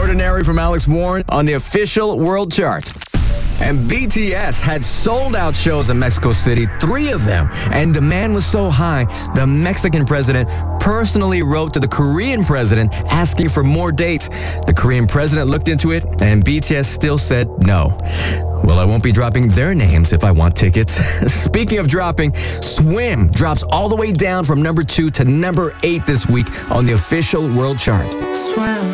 Ordinary from Alex Warren on the official world chart. And BTS had sold-out shows in Mexico City, 3 of them. And demand was so high, the Mexican president personally wrote to the Korean president asking for more dates. The Korean president looked into it, and BTS still said no. Well, I won't be dropping their names if I want tickets. Speaking of dropping, Swim drops all the way down from number 2 to number 8 this week on the official world chart. Swim.